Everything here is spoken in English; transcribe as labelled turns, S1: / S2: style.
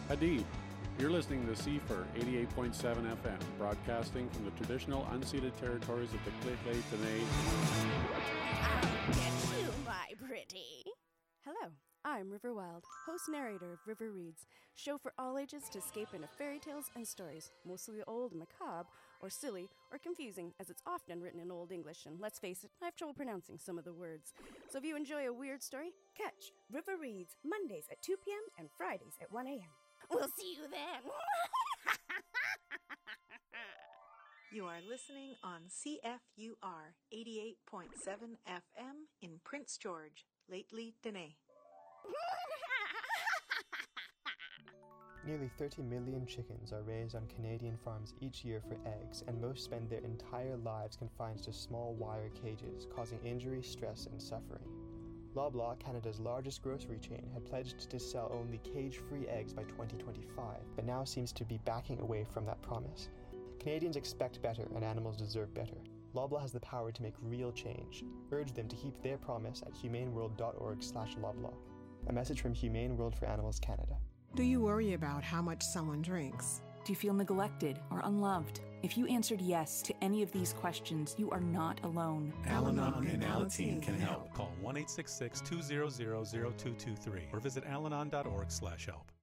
S1: Hadid. You're listening to CFR 88.7 FM, broadcasting from the traditional unceded territories of the Lheidli.
S2: I'll get you, my pretty.
S3: Hello, I'm River Wild, host-narrator of River Reads, show for all ages to escape into fairy tales and stories, mostly old and macabre, or silly, or confusing, as it's often written in Old English, and let's face it, I have trouble pronouncing some of the words. So if you enjoy a weird story, catch River Reads Mondays at 2 p.m. and Fridays at 1 a.m.
S2: We'll see you then.
S4: You are listening on CFUR 88.7 FM in Prince George, Lheidli Dene.
S5: Nearly 30 million chickens are raised on Canadian farms each year for eggs, and most spend their entire lives confined to small wire cages, causing injury, stress, and suffering. Loblaw, Canada's largest grocery chain, had pledged to sell only cage-free eggs by 2025, but now seems to be backing away from that promise. Canadians expect better, and animals deserve better. Loblaw has the power to make real change. Urge them to keep their promise at humaneworld.org/Loblaw. A message from Humane World for Animals Canada.
S6: Do you worry about how much someone drinks?
S7: Do you feel neglected or unloved? If you answered yes to any of these questions, you are not alone.
S8: Al-Anon and Alateen can help. Call 1-866-200-0223 or visit alanon.org/help.